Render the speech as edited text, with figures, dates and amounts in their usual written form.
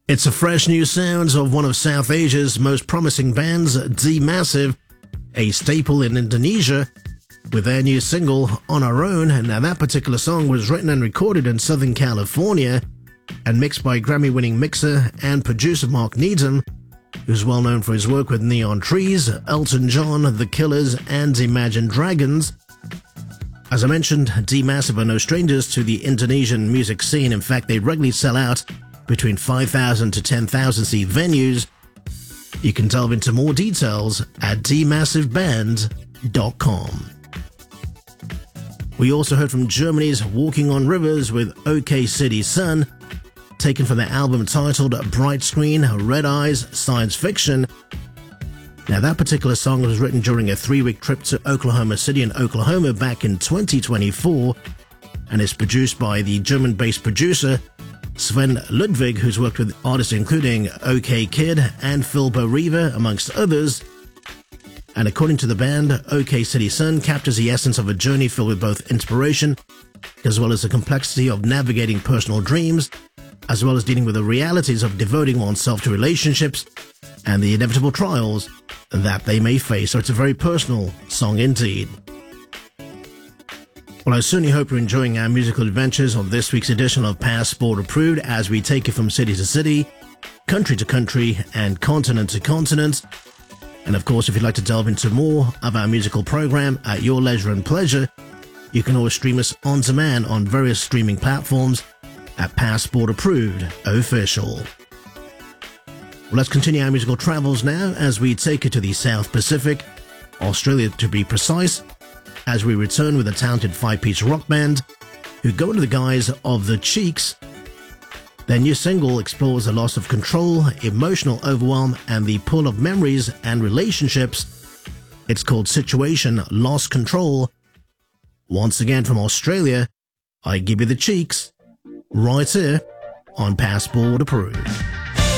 It's a fresh new sounds of one of South Asia's most promising bands, D Massive, a staple in Indonesia, with their new single, On Our Own. Now that particular song was written and recorded in Southern California and mixed by Grammy-winning mixer and producer Mark Needham, who's well known for his work with Neon Trees, Elton John, The Killers, and Imagine Dragons. As I mentioned, D Massive are no strangers to the Indonesian music scene. In fact, they regularly sell out between 5,000 to 10,000 seat venues. You can delve into more details at dmassiveband.com. We also heard from Germany's Walking on Rivers with OK City Sun, taken from their album titled Bright Screen, Red Eyes, Science Fiction. Now that particular song was written during a 3-week trip to Oklahoma City in Oklahoma back in 2024, and is produced by the German-based producer Sven Ludwig, who's worked with artists including OK Kid and Phil Riva, amongst others. And according to the band, OK City Sun captures the essence of a journey filled with both inspiration as well as the complexity of navigating personal dreams, as well as dealing with the realities of devoting oneself to relationships and the inevitable trials that they may face. So it's a very personal song indeed. Well, I certainly hope you're enjoying our musical adventures on this week's edition of Passport Approved as we take you from city to city, country to country, and continent to continent. And of course, if you'd like to delve into more of our musical program at your leisure and pleasure, you can always stream us on demand on various streaming platforms at Passport Approved Official. Well, let's continue our musical travels now as we take you to the South Pacific, Australia to be precise, as we return with a talented 5-piece rock band who go under the guise of The Cheeks. Their new single explores the loss of control, emotional overwhelm, and the pull of memories and relationships. It's called Situation Lost Control. Once again from Australia, I give you The Cheeks, right here on Passport Approved.